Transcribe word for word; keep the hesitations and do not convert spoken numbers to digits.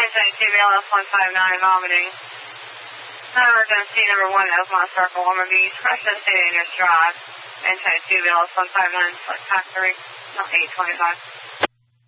twenty-two B L S one five nine vomiting. Emergency number one, Elmont Circle, Homer Beach, crash estimated in your drive. N twenty-two B L S one five nine, select factory, eight twenty-five.